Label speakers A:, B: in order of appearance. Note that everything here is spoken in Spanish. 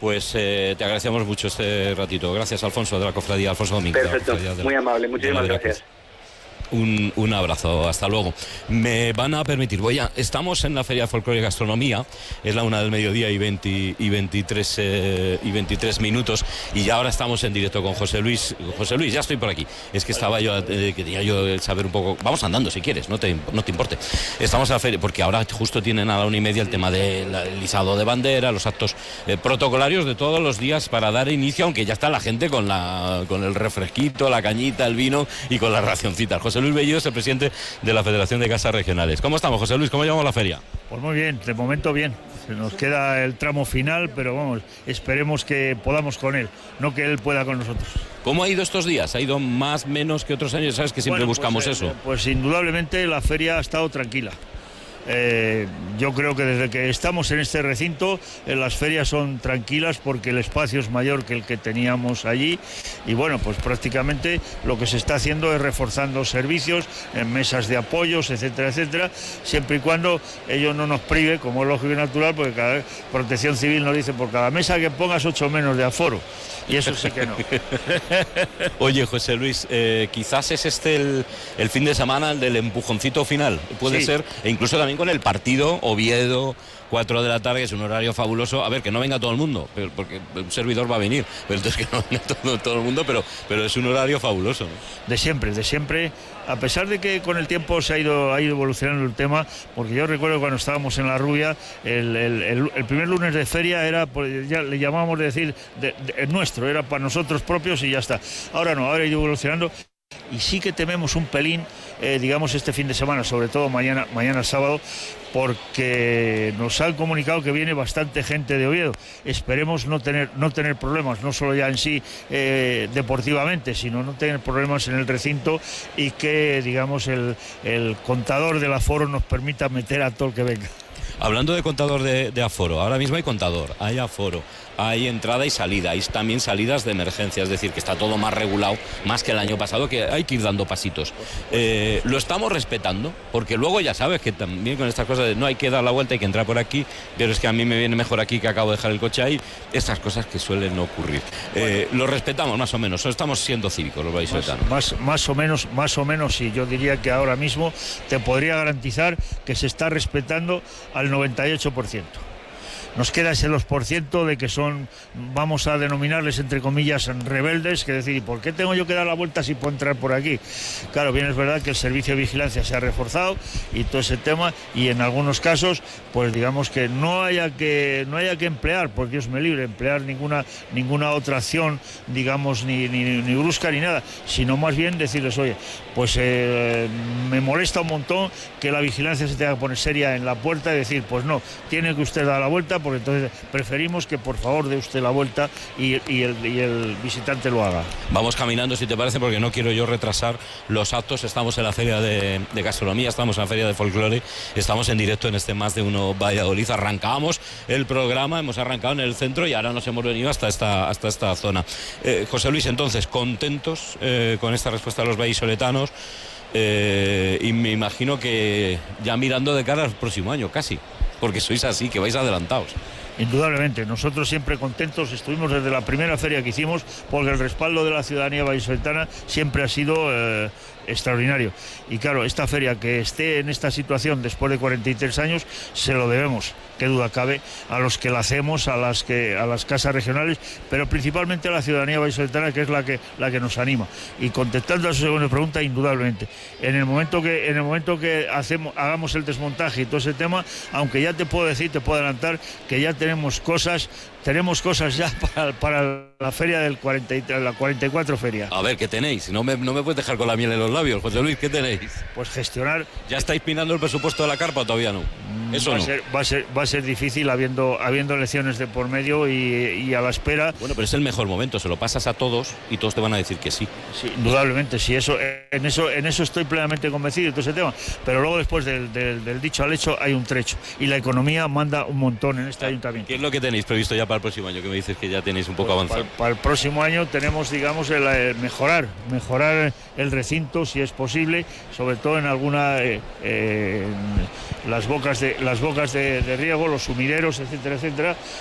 A: Pues te agradecemos mucho este ratito. Gracias, Alfonso, de la Cofradía, Alfonso Domínguez.
B: Perfecto, muy amable, muchísimas gracias.
A: Un abrazo, hasta luego. Me van a permitir, estamos en la Feria de Folclore y Gastronomía, es la 1 del mediodía y 23 minutos, y ya ahora estamos en directo con José Luis. José Luis, ya estoy por aquí. Es que estaba yo, quería yo saber un poco, vamos andando si quieres, no te importe. Estamos en la feria, porque ahora justo tienen a la 1:30 el tema del izado de bandera, los actos protocolarios de todos los días para dar inicio, aunque ya está la gente con el refresquito, la cañita, el vino y con las racioncitas. José Luis Bellido es el presidente de la Federación de Casas Regionales. ¿Cómo estamos, José Luis? ¿Cómo llevamos la feria?
C: Pues muy bien, de momento bien. Se nos queda el tramo final, pero vamos, esperemos que podamos con él, no que él pueda con nosotros.
A: ¿Cómo ha ido estos días? ¿Ha ido más, menos que otros años? Sabes que siempre buscamos eso.
C: Pues indudablemente la feria ha estado tranquila. Yo creo que desde que estamos en este recinto las ferias son tranquilas porque el espacio es mayor que el que teníamos allí, y bueno, pues prácticamente lo que se está haciendo es reforzando servicios en mesas de apoyos, etcétera, etcétera, siempre y cuando ello no nos prive, como es lógico y natural, porque cada vez Protección Civil nos dice por cada mesa que pongas 8 menos de aforo, y eso sí que no.
A: Oye, José Luis, quizás es el fin de semana del empujoncito final, puede ser, e incluso también con el partido Oviedo, 4 de la tarde, es un horario fabuloso. A ver, que no venga todo el mundo, porque un servidor va a venir, pero entonces que no venga todo el mundo, pero es un horario fabuloso, ¿no?
C: De siempre, a pesar de que con el tiempo se ha ido evolucionando el tema, porque yo recuerdo cuando estábamos en La Rubia, el primer lunes de feria era, ya le llamábamos decir, nuestro, era para nosotros propios y ya está. Ahora no, ahora ha ido evolucionando. Y sí que tememos un pelín, digamos, este fin de semana, sobre todo mañana sábado, porque nos han comunicado que viene bastante gente de Oviedo. Esperemos no tener problemas, no solo ya en sí deportivamente, sino no tener problemas en el recinto, y que, digamos, el contador del aforo nos permita meter a todo el que venga.
A: Hablando de contador de aforo, ahora mismo hay contador, hay aforo, hay entrada y salida, hay también salidas de emergencia, es decir, que está todo más regulado, más que el año pasado, que hay que ir dando pasitos. Lo estamos respetando, porque luego ya sabes que también con estas cosas de no hay que dar la vuelta, hay que entrar por aquí, pero es que a mí me viene mejor aquí, que acabo de dejar el coche ahí, estas cosas que suelen ocurrir. Lo respetamos más o menos, estamos siendo cívicos los vallisoletanos.
C: Más o menos, sí. Yo diría que ahora mismo te podría garantizar que se está respetando al 98%. Nos queda ese 2% de que son, vamos a denominarles entre comillas, rebeldes, que decir, ¿por qué tengo yo que dar la vuelta si puedo entrar por aquí? Claro, bien es verdad que el servicio de vigilancia se ha reforzado y todo ese tema, y en algunos casos, pues digamos que no haya que emplear, por Dios me libre, emplear ninguna otra acción, digamos, ni brusca ni nada, sino más bien decirles, oye, pues me molesta un montón que la vigilancia se tenga que poner seria en la puerta y decir, pues no, tiene que usted dar la vuelta, porque entonces preferimos que por favor dé usted la vuelta y el visitante lo haga.
A: Vamos caminando, si te parece, porque no quiero yo retrasar los actos. Estamos en la Feria de Gastronomía, estamos en la Feria de Folclore, estamos en directo en este Más de Uno Valladolid. Arrancamos el programa, hemos arrancado en el centro y ahora nos hemos venido hasta esta zona. José Luis, entonces, contentos con esta respuesta de los vallisoletanos, y me imagino que ya mirando de cara al próximo año, casi, porque sois así, que vais adelantados.
C: Indudablemente, nosotros siempre contentos, estuvimos desde la primera feria que hicimos, porque el respaldo de la ciudadanía vallisoletana siempre ha sido extraordinario. Y claro, esta feria que esté en esta situación después de 43 años, se lo debemos, qué duda cabe, a los que la hacemos, a las casas regionales, pero principalmente a la ciudadanía vallisoletana, que es la que nos anima. Y contestando a su segunda pregunta, indudablemente, en el momento que hagamos el desmontaje y todo ese tema, aunque ya te puedo adelantar que ya tenemos cosas ya para la feria del 43, la 44 feria.
A: A ver, ¿qué tenéis? No me puedes dejar con la miel en los labios, José Luis, ¿qué tenéis?
C: Pues gestionar.
A: ¿Ya estáis pinando el presupuesto de la carpa o todavía no? Eso no.
C: Va a ser difícil habiendo elecciones de por medio y a la espera.
A: Bueno, pero es el mejor momento, se lo pasas a todos y todos te van a decir que sí.
C: Sí, indudablemente, sí, en eso estoy plenamente convencido de todo ese tema. Pero luego, después del dicho al hecho, hay un trecho. Y la economía manda un montón en este ayuntamiento.
A: ¿Qué es lo que tenéis previsto ya para el próximo año? Que me dices que ya tenéis un poco avanzado.
C: Para el próximo año tenemos, digamos, mejorar el recinto, si es posible, sobre todo en alguna las bocas de riego, los sumideros, etcétera,